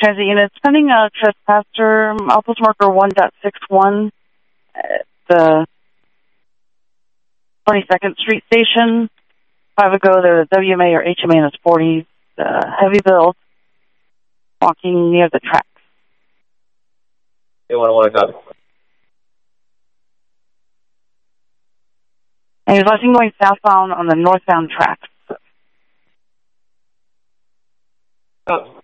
transit units, pending a trespasser, outpost marker 1.61 at the 22nd Street Station. 5 ago, there was WMA or HMA in his 40s, heavy build, walking near the tracks. They want to copy. And he was watching going southbound on the northbound tracks. Oh.